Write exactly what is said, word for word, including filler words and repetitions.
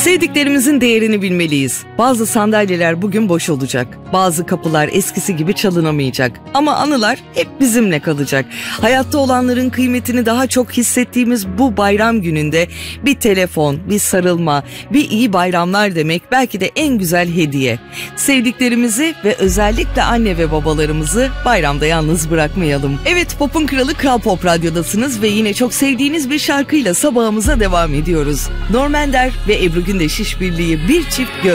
Sevdiklerimizin değerini bilmeliyiz. Bazı sandalyeler bugün boş olacak. Bazı kapılar eskisi gibi çalınamayacak. Ama anılar hep bizimle kalacak. Hayatta olanların kıymetini daha çok hissettiğimiz bu bayram gününde bir telefon, bir sarılma, bir iyi bayramlar demek belki de en güzel hediye. Sevdiklerimizi ve özellikle anne ve babalarımızı bayramda yalnız bırakmayalım. Evet, Pop'un Kralı Kral Pop Radyo'dasınız ve yine çok sevdiğiniz bir şarkıyla sabahımıza devam ediyoruz. Norm Ender ve Ebru Gündeş işbirliği bir çift göz.